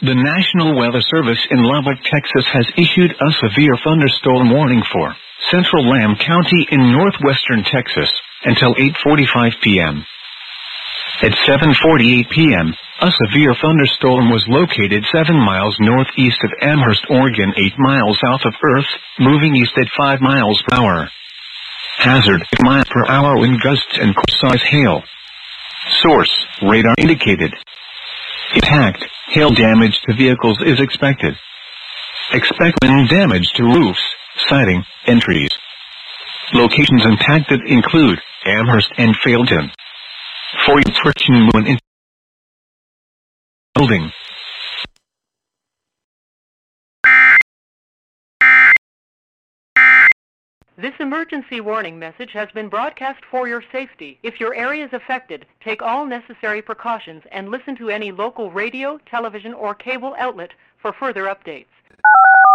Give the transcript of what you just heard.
The National Weather Service in Lubbock, Texas has issued a severe thunderstorm warning for central Lamb County in northwestern Texas until 8:45 p.m. At 7:48 p.m., a severe thunderstorm was located 7 miles northeast of Amherst, Oregon, 8 miles south of Earth, moving east at 5 miles per hour. Hazard: 8 miles per hour wind gusts and core-size hail. Source: radar indicated. Impact: hail damage to vehicles is expected. Expect wind damage to roofs, siding, and trees. Locations impacted include Amherst and Fayetteville. For friction moon in building. This emergency warning message has been broadcast for your safety. If your area is affected, take all necessary precautions and listen to any local radio, television, or cable outlet for further updates.